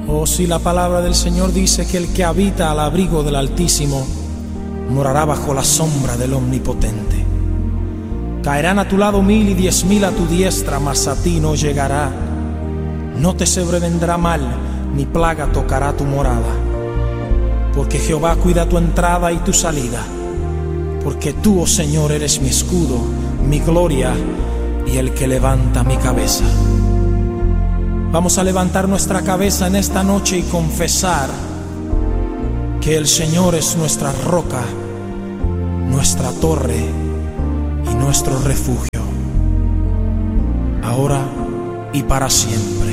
Oh, si la palabra del Señor dice que el que habita al abrigo del Altísimo morará bajo la sombra del Omnipotente. Caerán a tu lado 1000 y 10.000 a tu diestra, mas a ti no llegará. No te sobrevendrá mal, ni plaga tocará tu morada. Porque Jehová cuida tu entrada y tu salida. Porque tú, oh Señor, eres mi escudo, mi gloria y el que levanta mi cabeza. Vamos a levantar nuestra cabeza en esta noche y confesar que el Señor es nuestra roca, nuestra torre y nuestro refugio, ahora y para siempre.